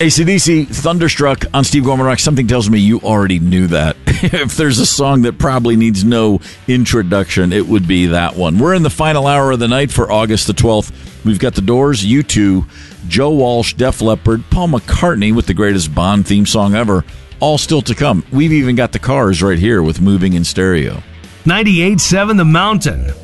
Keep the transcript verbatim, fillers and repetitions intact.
A C D C, Thunderstruck on Steve Gorman Rock. Something tells me you already knew that. If there's a song that probably needs no introduction, it would be that one. We're in the final hour of the night for August the twelfth. We've got The Doors, U two, Joe Walsh, Def Leppard, Paul McCartney with the greatest Bond theme song ever, all still to come. We've even got the Cars right here with Moving in Stereo. ninety-eight point seven The Mountain.